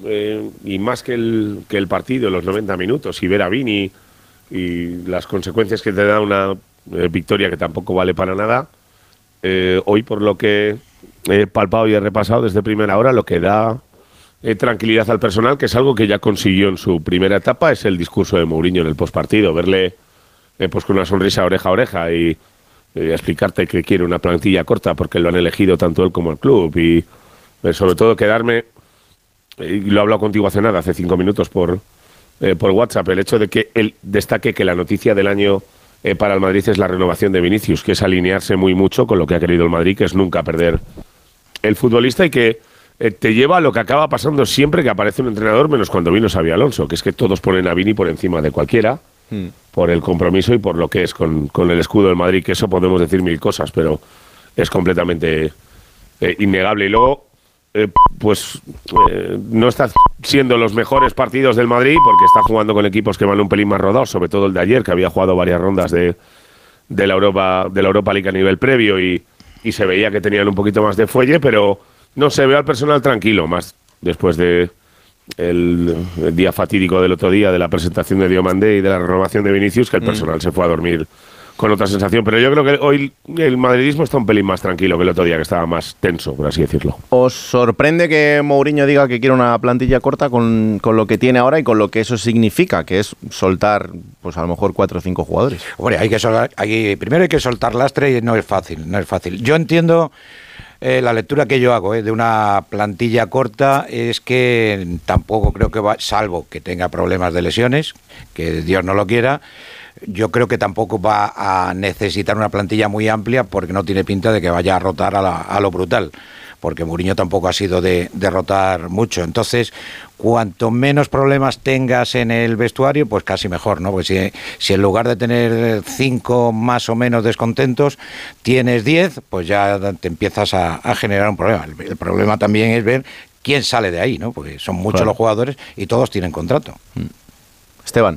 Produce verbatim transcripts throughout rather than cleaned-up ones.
eh, y más que el, que el partido, los noventa minutos, y ver a Vini y las consecuencias que te da una eh, victoria que tampoco vale para nada, eh, hoy por lo que he palpado y he repasado desde primera hora, lo que da eh, tranquilidad al personal, que es algo que ya consiguió en su primera etapa, es el discurso de Mourinho en el postpartido, verle eh, pues con una sonrisa oreja a oreja y eh, explicarte que quiere una plantilla corta porque lo han elegido tanto él como el club, y eh, sobre todo quedarme, y lo he hablado contigo hace nada, hace cinco minutos por, eh, por WhatsApp, el hecho de que él destaque que la noticia del año eh, para el Madrid es la renovación de Vinicius, que es alinearse muy mucho con lo que ha querido el Madrid, que es nunca perder el futbolista, y que eh, te lleva a lo que acaba pasando siempre que aparece un entrenador, menos cuando vino Xabi Alonso, que es que todos ponen a Vini por encima de cualquiera, mm. por el compromiso y por lo que es con, con el escudo del Madrid, que eso podemos decir mil cosas, pero es completamente eh, innegable. Y luego Eh, pues eh, no está siendo los mejores partidos del Madrid porque está jugando con equipos que van un pelín más rodados, sobre todo el de ayer, que había jugado varias rondas de, de la Europa de la Europa League a nivel previo y, y se veía que tenían un poquito más de fuelle, pero no se ve al personal tranquilo, más después de el, el día fatídico del otro día, de la presentación de Diomandé y de la renovación de Vinicius, que el personal mm. se fue a dormir con otra sensación, pero yo creo que hoy el madridismo está un pelín más tranquilo que el otro día, que estaba más tenso, por así decirlo. ¿Os sorprende que Mourinho diga que quiere una plantilla corta con, con lo que tiene ahora y con lo que eso significa, que es soltar, pues a lo mejor cuatro o cinco jugadores? Hombre, hay que soltar, hay, primero hay que soltar lastre y no es fácil, no es fácil. Yo entiendo eh, la lectura que yo hago eh, de una plantilla corta es que tampoco creo que va, salvo que tenga problemas de lesiones, que Dios no lo quiera. Yo creo que tampoco va a necesitar una plantilla muy amplia porque no tiene pinta de que vaya a rotar a, la, a lo brutal, porque Mourinho tampoco ha sido de, de rotar mucho. Entonces, cuanto menos problemas tengas en el vestuario, pues casi mejor, ¿no? Porque si, si en lugar de tener cinco más o menos descontentos, tienes diez, pues ya te empiezas a, a generar un problema. El, el problema también es ver quién sale de ahí, ¿no? Porque son muchos claro. los jugadores y todos tienen contrato. Esteban.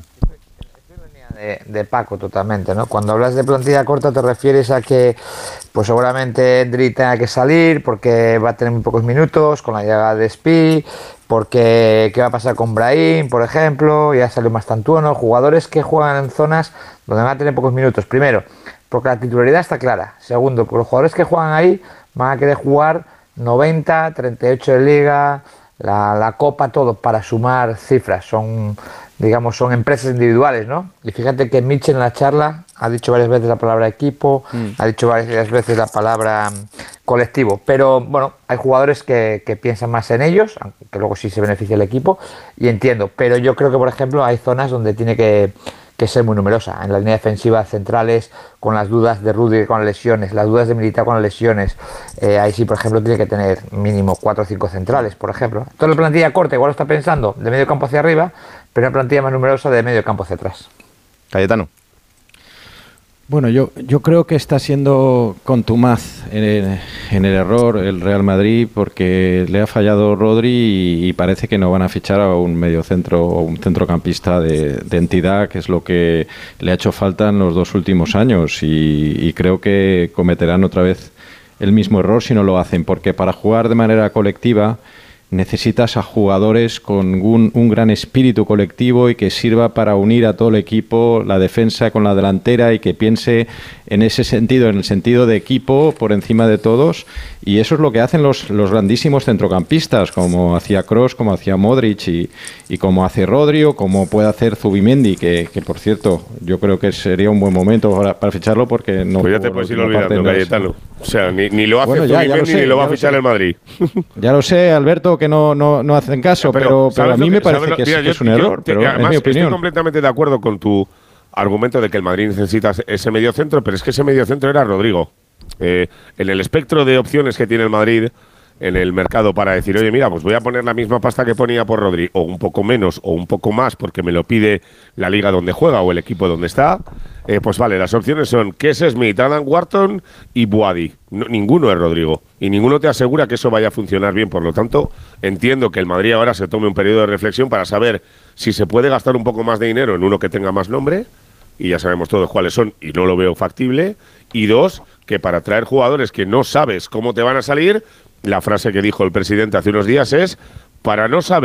De, de Paco totalmente, ¿no? Cuando hablas de plantilla corta te refieres a que pues seguramente Endrick tenga que salir porque va a tener muy pocos minutos con la llegada de Spi, porque qué va a pasar con Brahim, por ejemplo, ya salió Mastantuono, jugadores que juegan en zonas donde van a tener pocos minutos. Primero, porque la titularidad está clara. Segundo, porque los jugadores que juegan ahí van a querer jugar noventa, treinta y ocho de liga, la, la Copa, todo para sumar cifras. Son, digamos, son empresas individuales, ¿no? Y fíjate que Mitchell en la charla ha dicho varias veces la palabra equipo, mm. ha dicho varias veces la palabra colectivo, pero bueno, hay jugadores que, que piensan más en ellos, aunque luego sí se beneficia el equipo, y entiendo, pero yo creo que, por ejemplo, hay zonas donde tiene que, que ser muy numerosa, en la línea defensiva centrales, con las dudas de Rudiger con las lesiones, las dudas de Militao con las lesiones, eh, ahí sí, por ejemplo, tiene que tener mínimo cuatro o cinco centrales, por ejemplo. Toda la plantilla corta igual lo está pensando de medio campo hacia arriba, pero una plantilla más numerosa de medio campo hacia atrás. Cayetano. Bueno, yo, yo creo que está siendo contumaz en el, en el error el Real Madrid porque le ha fallado Rodri y, y parece que no van a fichar a un mediocentro o un centrocampista de, de entidad, que es lo que le ha hecho falta en los dos últimos años, y, y creo que cometerán otra vez el mismo error si no lo hacen, porque para jugar de manera colectiva necesitas a jugadores con un, un gran espíritu colectivo y que sirva para unir a todo el equipo, la defensa con la delantera, y que piense en ese sentido, en el sentido de equipo por encima de todos, y eso es lo que hacen los, los grandísimos centrocampistas, como hacía Kroos, como hacía Modric y, y como hace Rodri, o como puede hacer Zubimendi, que, que por cierto yo creo que sería un buen momento para, para ficharlo, porque no... Pues ya te puedes ir olvidando, Cayetano. O sea, ni, ni lo hace bueno, ya, Zubimendi ya lo sé, ni lo va a fichar el Madrid. Ya lo sé, Alberto, que no, no, no hacen caso, pero, pero, pero a mí me parece que, mira, es, yo, es un error, te, pero además, es mi opinión. Estoy completamente de acuerdo con tu argumento de que el Madrid necesita ese mediocentro, pero es que ese mediocentro era Rodrigo. Eh, en el espectro de opciones que tiene el Madrid en el mercado para decir, oye, mira, pues voy a poner la misma pasta que ponía por Rodri, o un poco menos, o un poco más, porque me lo pide la liga donde juega o el equipo donde está, eh, pues vale, las opciones son Kessie Smith, Adam Wharton y Boadi. No, ninguno es Rodrigo, y ninguno te asegura que eso vaya a funcionar bien. Por lo tanto, entiendo que el Madrid ahora se tome un periodo de reflexión para saber si se puede gastar un poco más de dinero en uno que tenga más nombre, y ya sabemos todos cuáles son, y no lo veo factible, y dos, que para traer jugadores que no sabes cómo te van a salir, la frase que dijo el presidente hace unos días es, para no saber